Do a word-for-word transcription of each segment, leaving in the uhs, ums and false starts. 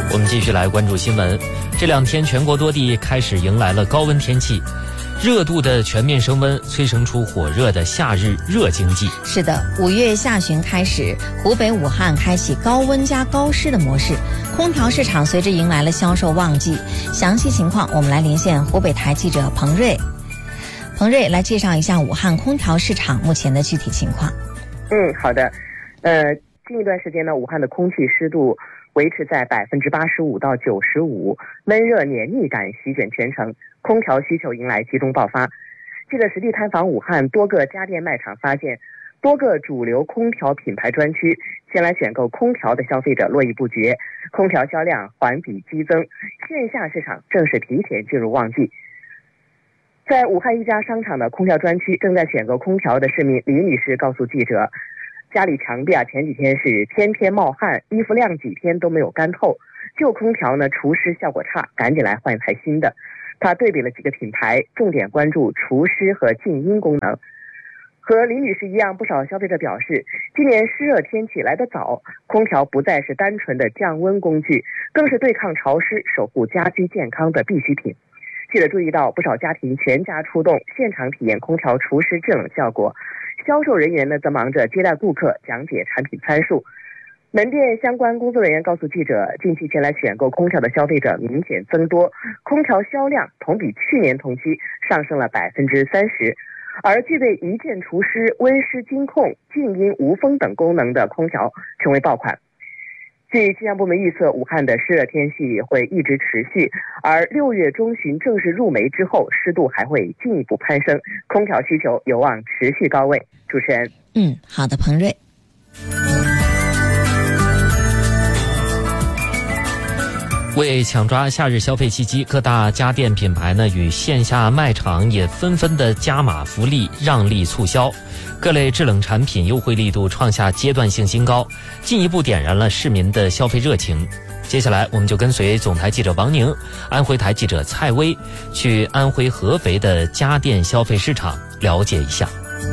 我们继续来关注新闻。这两天全国多地开始迎来了高温天气，热度的全面升温催生出火热的夏日热经济。 是的，五月下旬开始，湖北武汉开启高温加高湿的模式，空调市场随之迎来了销售旺季。详细情况我们来连线湖北台记者彭瑞。彭瑞来介绍一下武汉空调市场目前的具体情况。 嗯，好的。呃，近一段时间呢，武汉的空气湿度维持在百分之八十五到九十五，闷热黏腻感席卷全城，空调需求迎来集中爆发。记者实地探访武汉多个家电卖场，发现多个主流空调品牌专区，前来选购空调的消费者络绎不绝，空调销量环比激增，线下市场正式提前进入旺季。在武汉一家商场的空调专区，正在选购空调的市民李女士告诉记者，家里墙壁啊前几天是天天冒汗，衣服晾几天都没有干透，旧空调呢除湿效果差，赶紧来换一台新的。她对比了几个品牌，重点关注除湿和静音功能。和李女士一样，不少消费者表示，今年湿热天气来得早，空调不再是单纯的降温工具，更是对抗潮湿、守护家居健康的必需品。记者注意到，不少家庭全家出动，现场体验空调除湿制冷效果。销售人员呢，则忙着接待顾客，讲解产品参数。门店相关工作人员告诉记者，近期前来选购空调的消费者明显增多，空调销量同比去年同期上升了百分之三十，而具备一键除湿、温湿经控、静音无风等功能的空调成为爆款。据气象部门预测，武汉的湿热天气会一直持续，而六月中旬正式入梅之后，湿度还会进一步攀升，空调需求有望持续高位。主持人， 嗯，好的，彭瑞。 为抢抓夏日消费契机，各大家电品牌呢与线下卖场也纷纷的加码福利、让利促销，各类制冷产品优惠力度创下阶段性新高，进一步点燃了市民的消费热情。接下来我们就跟随总台记者王宁、安徽台记者蔡薇去安徽合肥的家电消费市场了解一下。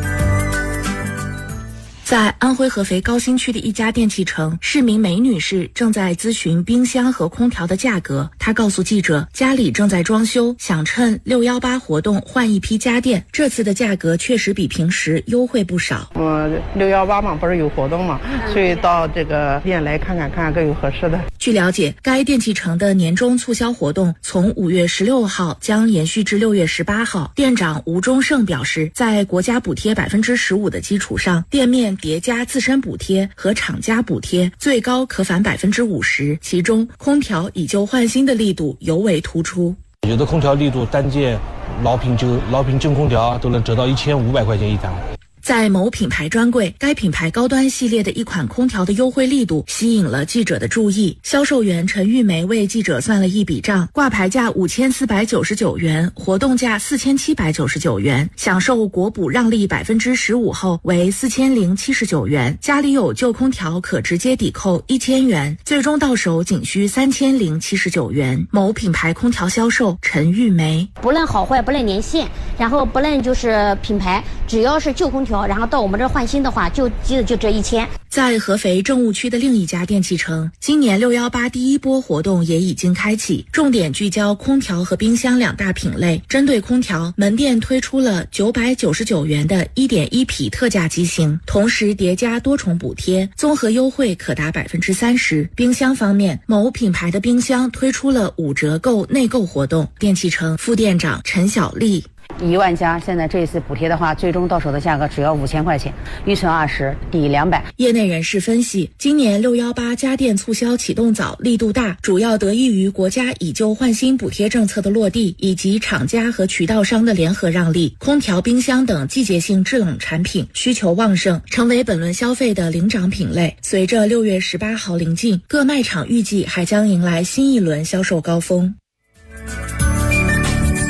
在安徽合肥高新区的一家电器城，市民梅女士正在咨询冰箱和空调的价格。她告诉记者，家里正在装修，想趁六一八活动换一批家电，这次的价格确实比平时优惠不少。 嗯，六一八嘛，不是有活动嘛，所以到这个店来看看，看看各有合适的。 据了解，该电器城的年终促销活动从五月十六号将延续至六月十八号。店长吴忠胜表示，在国家补贴百分之十五的基础上，店面叠加自身补贴和厂家补贴，最高可返百分之五十。其中，空调以旧换新的力度尤为突出。 有的空调力度单件老品旧老品旧空调都能折到一千五百块钱一台。 在某品牌专柜，该品牌高端系列的一款空调的优惠力度吸引了记者的注意。销售员陈玉梅为记者算了一笔账，挂牌价五千四百九十九元，活动价四千七百九十九元，享受国补让利百分之十五后为四千零七十九元。家里有旧空调可直接抵扣一千元，最终到手仅需三千零七十九元。某品牌空调销售陈玉梅， 不论好坏，不论年限，然后不论就是品牌，只要是旧空调，然后到我们这换新的话，就记得就这一千。 在合肥政务区的另一家电器城，今年六一八第一波活动也已经开启，重点聚焦空调和冰箱两大品类。针对空调，门店推出了九百九十九元的 一点一 匹特价机型，同时叠加多重补贴，综合优惠可达百分之三十。冰箱方面，某品牌的冰箱推出了五折购内购活动。电器城副店长陈小丽。 一万家，现在这一次补贴的话，最终到手的价格只要五千块钱，预存二十，抵两百。 业内人士分析，今年六一八家电促销启动早，力度大，主要得益于国家以旧换新补贴政策的落地，以及厂家和渠道商的联合让利。空调、冰箱等季节性制冷产品需求旺盛，成为本轮消费的领涨品类。随着六月十八号临近，各卖场预计还将迎来新一轮销售高峰。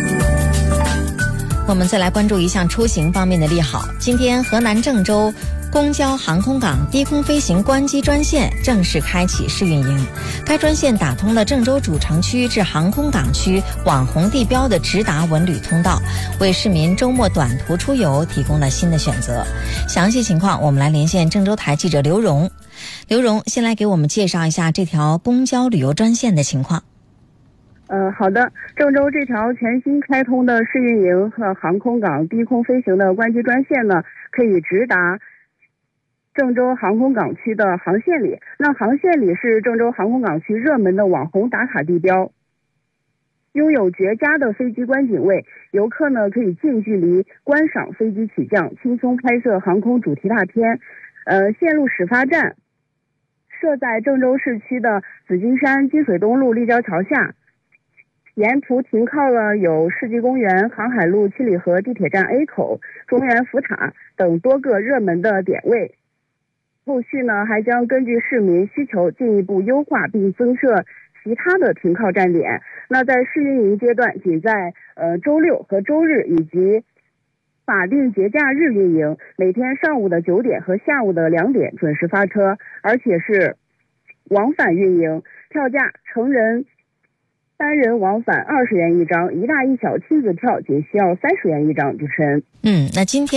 我们再来关注一项出行方面的利好。今天河南郑州公交航空港低空飞行关机专线正式开启试运营。该专线打通了郑州主城区至航空港区网红地标的直达文旅通道，为市民周末短途出游提供了新的选择。详细情况我们来连线郑州台记者刘荣。刘荣，先来给我们介绍一下这条公交旅游专线的情况。 呃，好的。郑州这条全新开通的试运营和航空港低空飞行的关机专线呢，可以直达郑州航空港区的航线里。那航线里是郑州航空港区热门的网红打卡地标，拥有绝佳的飞机观景位，游客呢可以近距离观赏飞机起降，轻松拍摄航空主题大片。呃，线路始发站设在郑州市区的紫金山金水东路立交桥下，沿途停靠了有世纪公园、航海路七里河地铁站 A 口、中原福塔等多个热门的点位。后续呢，还将根据市民需求进一步优化并增设其他的停靠站点。那在试运营阶段，仅在呃周六和周日以及法定节假日运营，每天上午的九点和下午的两点准时发车，而且是往返运营。票价成人单人往返二十元一张，一大一小亲子票仅需要三十元一张。主持人， 嗯，那今天。